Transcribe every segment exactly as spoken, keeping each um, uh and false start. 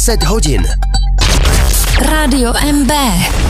deset hodin. Rádio M B.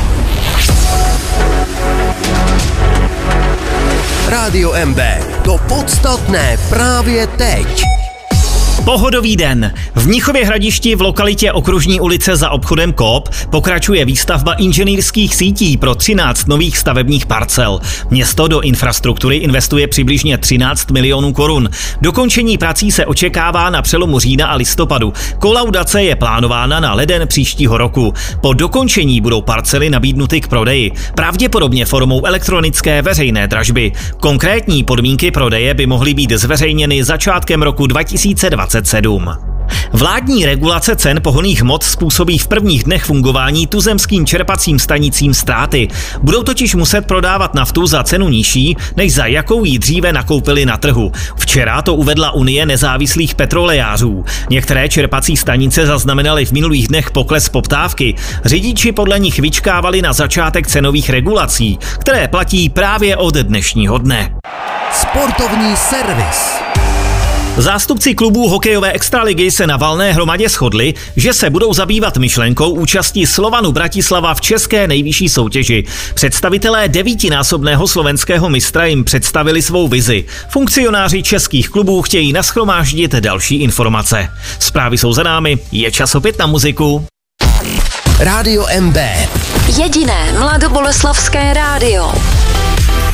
Rádio M B. To podstatné právě teď. Pohodový den. V Mnichově Hradišti v lokalitě Okružní ulice za obchodem Coop pokračuje výstavba inženýrských sítí pro třináct nových stavebních parcel. Město do infrastruktury investuje přibližně třináct milionů korun. Dokončení prací se očekává na přelomu října a listopadu. Kolaudace je plánována na leden příštího roku. Po dokončení budou parcely nabídnuty k prodeji, pravděpodobně formou elektronické veřejné dražby. Konkrétní podmínky prodeje by mohly být zveřejněny začátkem roku dva tisíce dvacet sedm. Vládní regulace cen pohonných hmot způsobí v prvních dnech fungování tuzemským čerpacím stanicím ztráty. Budou totiž muset prodávat naftu za cenu nižší, než za jakou ji dříve nakoupili na trhu. Včera to uvedla Unie nezávislých petrolejářů. Některé čerpací stanice zaznamenaly v minulých dnech pokles poptávky. Řidiči podle nich vyčkávali na začátek cenových regulací, které platí právě od dnešního dne. Sportovní servis. Zástupci klubů hokejové extraligy se na valné hromadě shodli, že se budou zabývat myšlenkou účasti Slovanu Bratislava v české nejvyšší soutěži. Představitelé devítinásobného slovenského mistra jim představili svou vizi. Funkcionáři českých klubů chtějí nashromáždit další informace. Zprávy jsou za námi, je čas opět na muziku. Rádio M B. Jediné mladoboleslavské rádio.